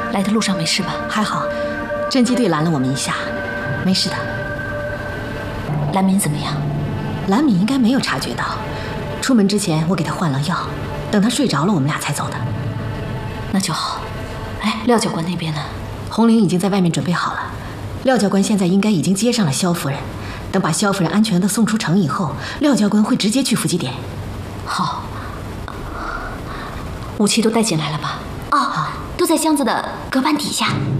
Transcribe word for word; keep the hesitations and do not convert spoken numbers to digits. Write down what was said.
来的路上没事吧？ 还好，侦缉队拦了我们一下，没事的。 蓝敏怎么样？ 蓝敏应该没有察觉到，出门之前我给她换了药，等她睡着了，我们俩才走的。 那就好。哎，廖教官那边呢？ 红玲已经在外面准备好了，廖教官现在应该已经接上了萧夫人。等把萧夫人安全地送出城以后，廖教官会直接去伏击点。 好。武器都带进来了吧？ 哦，都在箱子的隔板底下。